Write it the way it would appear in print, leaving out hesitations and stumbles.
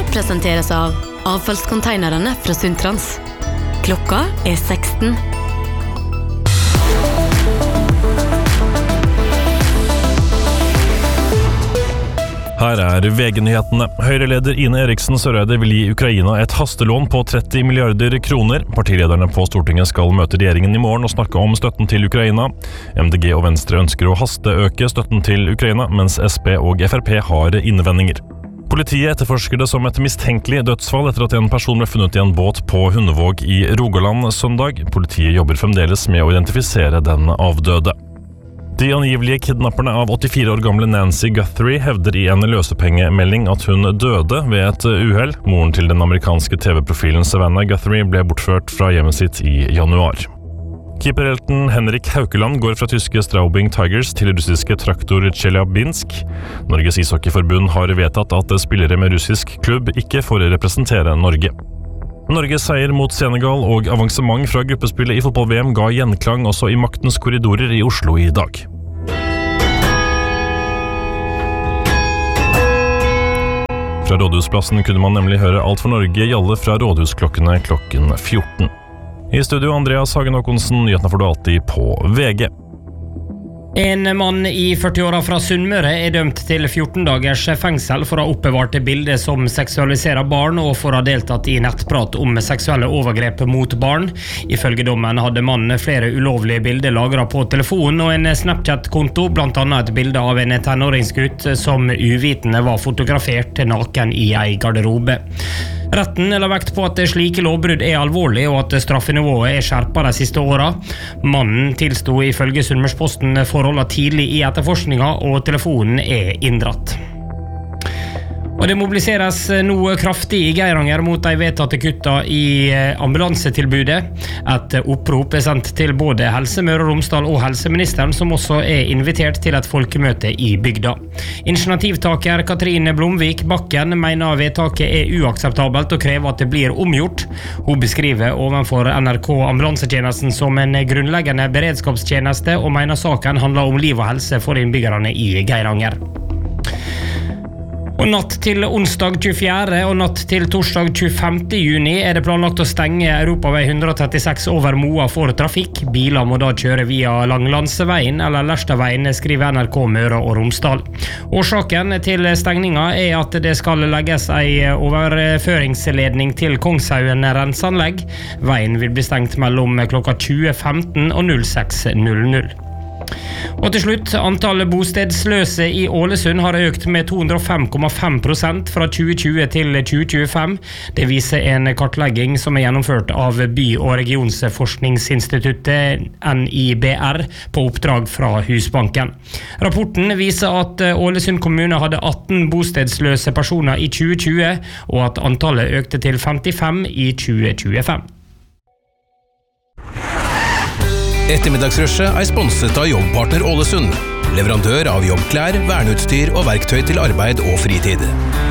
presenteres av avfallskonteinerne fra Sundtrans. Klokka 16. Her VG-nyhetene. Høyreleder Ine Eriksen Søreide vil gi Ukraina et hastelån på 30 milliarder kroner. Partilederne på Stortinget skal møte regjeringen i morgen og snakke om støtten til Ukraina. MDG og Venstre ønsker å hasteøke støtten til Ukraina, mens SP og FrP har innvendinger. Politiet etterforsker det som et mistenkelig dødsfall etter at en person ble funnet i en båt på Hundevåg i Rogaland søndag. Politiet jobber fremdeles med å identifisere den avdøde. De angivelige kidnapperne av 84 år gamle Nancy Guthrie hevder i en løsepengemelding at hun døde ved et uhell. Moren til den amerikanske TV-profilen Savannah Guthrie ble bortført fra hjemmet sitt i januar. Keeperhelten Henrik Haukeland går fra tyske Straubing Tigers til russiske Traktor Chelyabinsk. Norges ishockeyforbund har vedtatt at spillere med russisk klubb ikke får representere Norge. Norges seier mot Senegal og avansement fra gruppespillet i fotball-VM ga gjenklang også i maktens korridorer i Oslo i dag. Fra Rådhusplassen kunne man nemlig høre Alt for Norge gjalle fra rådhusklokkene klokken 14. I studio Andreas Hagen Håkonsen, nyhetene får du alltid på VG. En mann i 40-åra fra Sunnmøre dømt til 14 dagers fengsel for å ha oppbevart bilder som seksualiserer barn og for å ha deltatt i nettprat om seksuelle overgrep mot barn. Ifølge dommen hadde mannen flere ulovlige bilder lagret på telefonen og en Snapchat-konto, blant annet et bilde av en tenåringsgutt som uvitende var fotografert naken i en garderobe. Retten la vekt på at slike lovbrudd alvorlig og at straffenivået skjerpet de siste åra. Mannen tilsto ifølge Sunnmørsposten forholdene tidlig i etterforskninga, og telefonen inndratt. Og det mobiliseres nå kraftig i Geiranger mot de vedtatte kutta i ambulansetilbudet. Et opprop sendt til både Helse Møre og Romsdal og helseministeren, som også invitert til et folkemøte i bygda. Initiativtaker Katrine Blomvik Bakken mener vedtaket uakseptabelt og krever at det blir omgjort. Hun beskriver ovenfor NRK ambulansetjenesten som en grunnleggende beredskapstjeneste og mener saken handler om liv og helse for innbyggerne i Geiranger. Og natt til onsdag 24. og natt til torsdag 25. juni det planlagt å stenge Europavei 136 over Moa for trafikk. Biler må da kjøre via Langlandsveien eller Lerstadveien, skriver NRK Møre og Romsdal. Årsaken til stengninga at det skal legges en overføringsledning til Kongshaugen renseanlegg. Veien vil bli stengt mellom klokka 20.15 og 06.00. Og til slutt, antallet bostedsløse i Ålesund har økt med 205,5% fra 2020 til 2025. Det viser en kartlegging som gjennomført av By- og regionsforskningsinstituttet NIBR på oppdrag fra Husbanken. Rapporten viser at Ålesund kommune hadde 18 bostedsløse personer i 2020, og at antallet økte til 55 i 2025. Ettermiddagsrushet sponset av Jobbpartner Ålesund, leverandør av jobbklær, verneutstyr og verktøy til arbeid og fritid.